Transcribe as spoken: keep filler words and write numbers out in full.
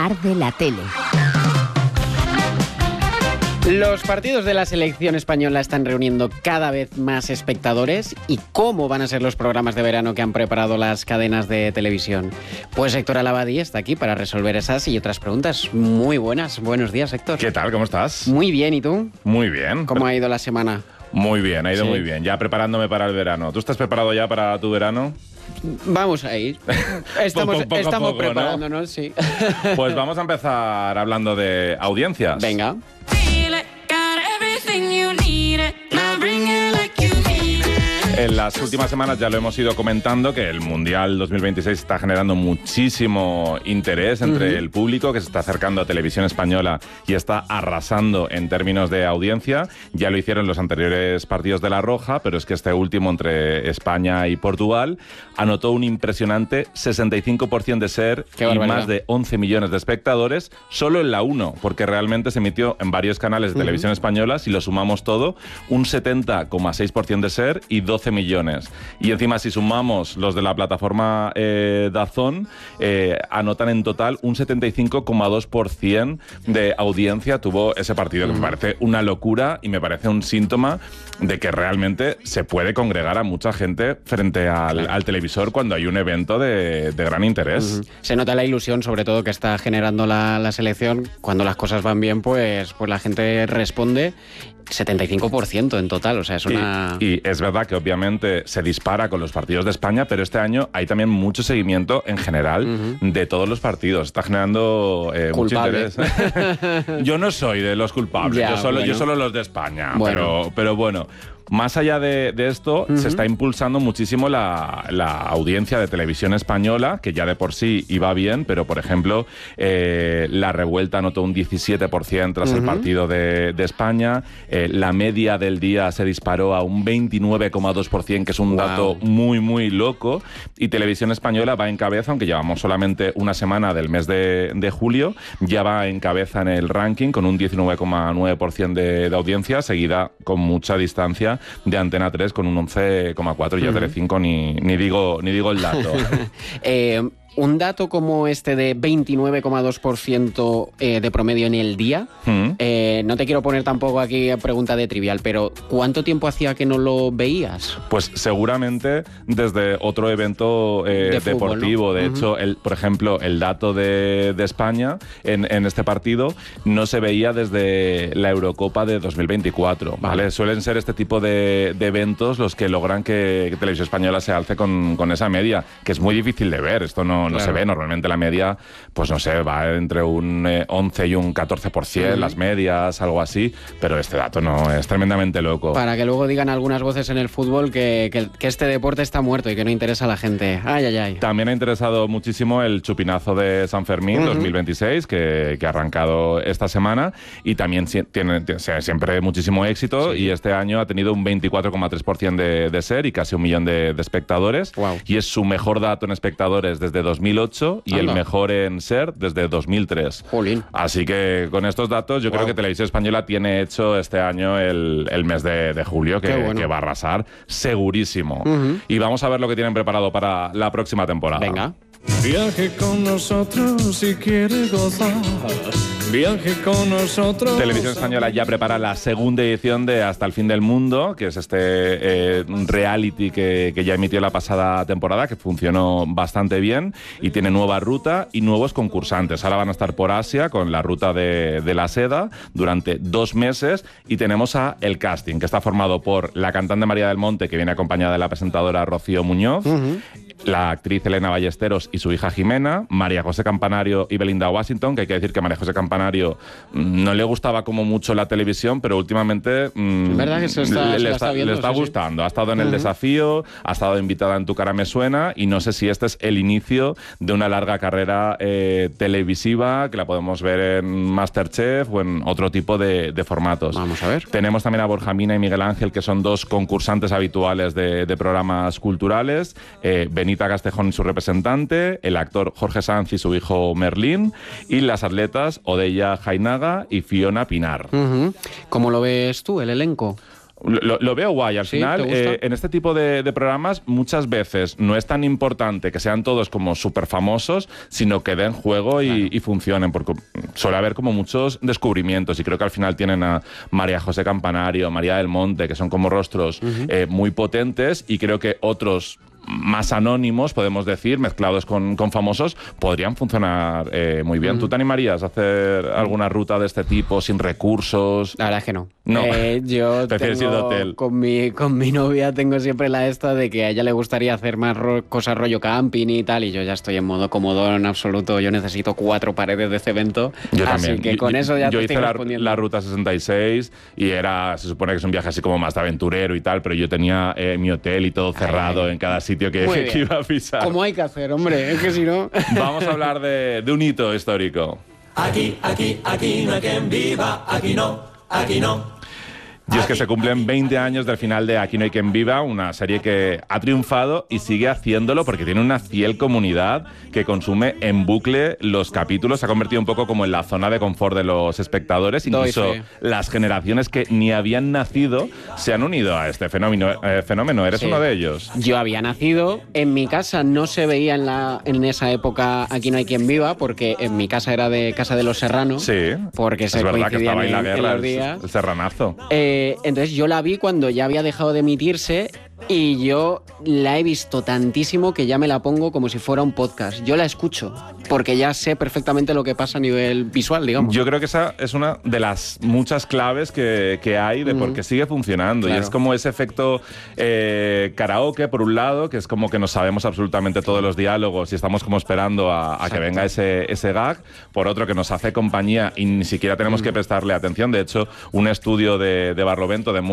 Arde la tele. Los partidos de la selección española están reuniendo cada vez más espectadores. ¿Y cómo van a ser los programas de verano que han preparado las cadenas de televisión? Pues Héctor Alabadí está aquí para resolver esas y otras preguntas. Muy buenas. Buenos días, Héctor. ¿Qué tal? ¿Cómo estás? Muy bien. ¿Y tú? Muy bien. ¿Cómo ha ido la semana? Muy bien, ha ido Sí. muy bien. Ya preparándome para el verano. ¿Tú estás preparado ya para tu verano? Vamos a ir. Estamos, Poco- poco a estamos poco, ¿no? preparándonos, sí. Pues vamos a empezar hablando de audiencias. Venga. En las últimas semanas ya lo hemos ido comentando, que el Mundial dos mil veintiséis está generando muchísimo interés entre uh-huh. el público, que se está acercando a Televisión Española y está arrasando en términos de audiencia. Ya lo hicieron los anteriores partidos de La Roja, pero es que este último, entre España y Portugal, anotó un impresionante sesenta y cinco por ciento de ser y más de once millones de espectadores solo en la uno, porque realmente se emitió en varios canales de uh-huh. Televisión Española, si lo sumamos todo, un setenta coma seis por ciento de ser y doce millones. Y encima, si sumamos los de la plataforma eh, DAZN, eh, anotan en total un setenta y cinco coma dos por ciento de audiencia tuvo ese partido, que me parece una locura y me parece un síntoma de que realmente se puede congregar a mucha gente frente al, al televisor cuando hay un evento de, de gran interés. Uh-huh. Se nota la ilusión, sobre todo, que está generando la, la selección. Cuando las cosas van bien, pues, pues la gente responde. setenta y cinco por ciento en total, o sea, es una... Y, y es verdad que obviamente se dispara con los partidos de España, pero este año hay también mucho seguimiento en general uh-huh. de todos los partidos. Está generando eh, mucho interés. Yo no soy de los culpables, ya, yo, solo, bueno. yo solo los de España, bueno. Pero, pero bueno... Más allá de, de esto, uh-huh. se está impulsando muchísimo la, la audiencia de Televisión Española, que ya de por sí iba bien, pero, por ejemplo, eh, La Revuelta anotó un diecisiete por ciento tras uh-huh. el partido de, de España. Eh, la media del día se disparó a un veintinueve coma dos por ciento, que es un wow. dato muy, muy loco. Y Televisión Española va en cabeza, aunque llevamos solamente una semana del mes de, de julio, ya va en cabeza en el ranking con un diecinueve coma nueve por ciento de, de audiencia, seguida con mucha distancia de Antena tres con un once coma cuatro y uh-huh. Telecinco ni, ni, digo, ni digo el dato. eh, un dato como este de veintinueve coma dos por ciento eh, de promedio en el día, uh-huh. eh, no te quiero poner tampoco aquí pregunta de trivial, pero ¿cuánto tiempo hacía que no lo veías? Pues seguramente desde otro evento eh, de deportivo. Fútbol, ¿no? De uh-huh. hecho, el, por ejemplo, el dato de, de España en, en este partido no se veía desde la Eurocopa de dos mil veinticuatro. ¿Vale? Vale. Suelen ser este tipo de, de eventos los que logran que, que Televisión Española se alce con, con esa media, que es muy difícil de ver. Esto no No, no claro. se ve, normalmente la media, pues no sé, va entre un eh, once y un catorce por ciento, uh-huh. las medias, algo así, pero este dato no, es tremendamente loco. Para que luego digan algunas voces en el fútbol que, que, que este deporte está muerto y que no interesa a la gente. Ay, ay, ay. También ha interesado muchísimo el chupinazo de San Fermín uh-huh. dos mil veintiséis, que, que ha arrancado esta semana, y también si, tiene, tiene siempre muchísimo éxito, sí. y este año ha tenido un veinticuatro coma tres por ciento de, de ser y casi un millón de, de espectadores, wow. y es su mejor dato en espectadores desde dos mil ocho y Anda. el mejor en ser desde dos mil tres. Jolín. Así que con estos datos yo wow. creo que Televisión Española tiene hecho este año el, el mes de, de julio que, bueno. que va a arrasar segurísimo. Uh-huh. Y vamos a ver lo que tienen preparado para la próxima temporada. Venga. Viaje con nosotros si quiere gozar. Viaje con nosotros. Televisión Española ya prepara la segunda edición de Hasta el fin del mundo, que es este eh, reality que, que ya emitió la pasada temporada, que funcionó bastante bien y tiene nueva ruta y nuevos concursantes. Ahora van a estar por Asia con la ruta de, de la seda durante dos meses y tenemos a el casting, que está formado por la cantante María del Monte, que viene acompañada de la presentadora Rocío Muñoz, uh-huh. la actriz Elena Ballesteros y su hija Jimena, María José Campanario y Belinda Washington, que hay que decir que María José Campanario no le gustaba como mucho la televisión, pero últimamente mmm, ¿verdad que se está, le, se le, está, está, viendo, le está sí, gustando. Sí. Ha estado en uh-huh. El Desafío, ha estado invitada en Tu cara me suena y no sé si este es el inicio de una larga carrera eh, televisiva que la podemos ver en MasterChef o en otro tipo de, de formatos. Vamos a ver. Tenemos también a Borja Mina y Miguel Ángel, que son dos concursantes habituales de, de programas culturales, eh, Benita Castejón y su representante, el actor Jorge Sanz y su hijo Merlín, y las atletas Odeya Jainaga y Fiona Pinar. Uh-huh. ¿Cómo lo ves tú, el elenco? Lo, lo veo guay. Al ¿Sí? final, ¿Te gusta? eh, en este tipo de, de programas, muchas veces no es tan importante que sean todos como súper famosos, sino que den juego y, Claro. y funcionen, porque suele haber como muchos descubrimientos. Y creo que al final tienen a María José Campanario, María del Monte, que son como rostros uh-huh. eh, muy potentes, y creo que otros más anónimos, podemos decir, mezclados con, con famosos, podrían funcionar eh, muy bien. Mm. ¿Tú te animarías a hacer alguna ruta de este tipo sin recursos? La verdad es que no. No. Eh, yo Prefieres ir de hotel. Con mi, con mi novia tengo siempre la esta de que a ella le gustaría hacer más ro- cosas rollo camping y tal, y yo ya estoy en modo cómodo en absoluto. Yo necesito cuatro paredes de cemento. Yo así también. que con yo, eso ya yo te hice estoy la, respondiendo. la ruta sesenta y seis y era, se supone que es un viaje así como más de aventurero y tal, pero yo tenía eh, mi hotel y todo cerrado ay, en cada sitio que, que iba a pisar. Como hay que hacer, hombre, es que si no... Vamos a hablar de, de un hito histórico. Aquí, aquí, aquí no hay quien viva, aquí no, aquí no. Y es que se cumplen veinte años del final de Aquí no hay quien viva, una serie que ha triunfado y sigue haciéndolo porque tiene una fiel comunidad que consume en bucle los capítulos. Se ha convertido un poco como en la zona de confort de los espectadores. Incluso las generaciones que ni habían nacido se han unido a este fenómeno. Eh, fenómeno. ¿Eres sí. uno de ellos? Yo había nacido. En mi casa no se veía en, la, en esa época Aquí no hay quien viva, porque en mi casa era de Casa de los Serranos. Sí. Porque se es verdad que estaba en, ahí la guerra, en los días. El, el serranazo. Eh, Entonces yo la vi cuando ya había dejado de emitirse y yo la he visto tantísimo que ya me la pongo como si fuera un podcast. Yo la escucho porque ya sé perfectamente lo que pasa a nivel visual, digamos. Yo creo que esa es una de las muchas claves que, que hay de mm. por qué sigue funcionando. Claro. Y es como ese efecto eh, karaoke, por un lado, que es como que nos sabemos absolutamente todos los diálogos y estamos como esperando a, a que venga ese, ese gag. Por otro, que nos hace compañía y ni siquiera tenemos mm. que prestarle atención. De hecho, un estudio de, de Barlovento demuestra